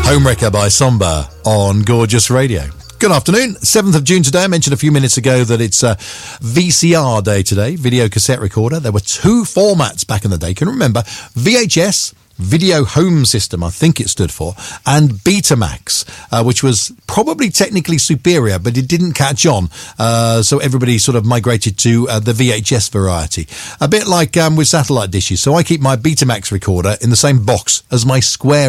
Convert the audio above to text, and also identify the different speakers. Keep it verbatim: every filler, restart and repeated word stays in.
Speaker 1: Homewrecker by Somber on Gorgeous Radio. Good afternoon, seventh of June today. I mentioned a few minutes ago that it's uh, V C R day today, video cassette recorder. There were two formats back in the day. Can you remember? V H S, Video Home System, I think it stood for, and Betamax, uh, which was probably technically superior, but it didn't catch on. Uh, so everybody sort of migrated to uh, the V H S variety. A bit like um, with satellite dishes. So I keep my Betamax recorder in the same box as my square